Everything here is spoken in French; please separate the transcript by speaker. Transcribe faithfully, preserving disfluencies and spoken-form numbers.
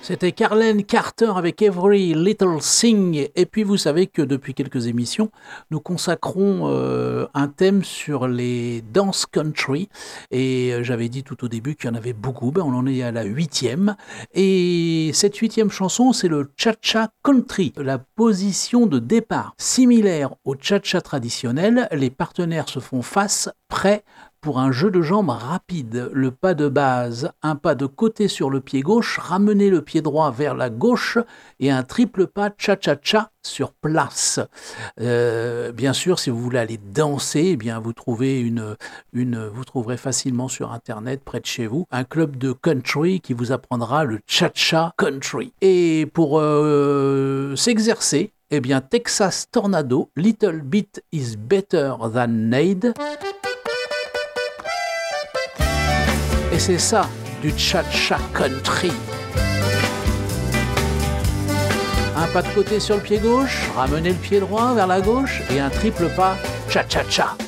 Speaker 1: C'était Carlene Carter avec Every Little Thing. Et puis vous savez que depuis quelques émissions, nous consacrons euh, un thème sur les dances country. Et euh, j'avais dit tout au début qu'il y en avait beaucoup. Ben, on en est à la huitième. Et cette huitième chanson, c'est le cha-cha country. La position de départ, similaire au cha-cha traditionnel, les partenaires se font face, prêts pour un jeu de jambes rapide. Le pas de base, un pas de côté sur le pied gauche, ramener le pied droit vers la gauche et un triple pas cha-cha-cha sur place. Euh, bien sûr, si vous voulez aller danser, eh bien vous trouvez une, une, vous trouverez facilement sur internet près de chez vous un club de country qui vous apprendra le cha-cha country. Et pour euh, s'exercer, eh bien Texas Tornado, Little Bit is Better Than Need. Et c'est ça, du cha-cha country. Un pas de côté sur le pied gauche, ramener le pied droit vers la gauche et un triple pas cha-cha-cha.